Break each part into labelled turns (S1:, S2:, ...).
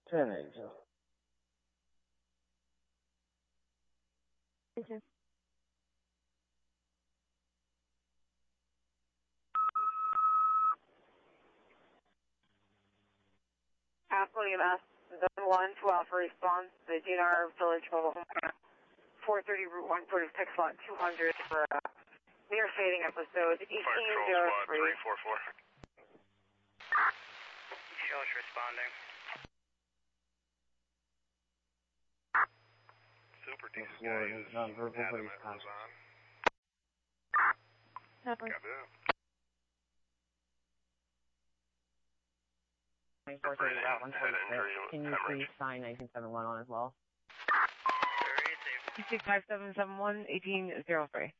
S1: 10 Angel.
S2: Thank you.
S3: Ashley and us, Zone 1 to Alpha response, the DNR Village Mobile Home Camp, 430 Route 1, Portage, Tech Slot 200 for near fading episode 1803.
S4: Fire Control Squad 344.
S5: Shows responding.
S4: Super decent
S1: The floor
S4: guy
S1: is
S4: is
S1: non-verbal, but
S4: adamant
S1: he's
S4: was
S1: conscious.
S4: on.
S2: Pepper.
S4: Got that.
S1: 2430 Route 146.
S4: injury,
S1: Can you
S4: hemorrhage.
S1: please sign 1971 on as well?
S5: Very easy.
S3: 265-771, 1803.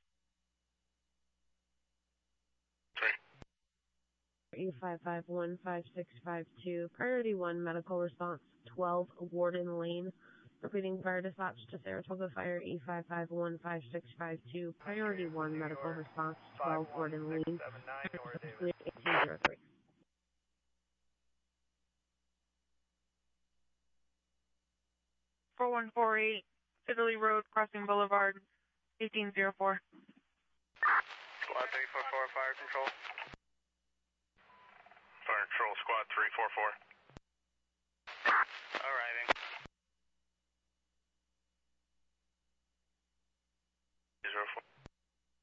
S2: E5515652, priority 1 medical response, 12 Warden Lane. Repeating fire dispatch to Saratoga Fire, E5515652, priority 1 medical response, 12 Warden Lane. 1803.
S3: $4148, Italy Road, Crossing Boulevard, 1804.
S5: Squad 344, fire control.
S4: Fire Control Squad 344.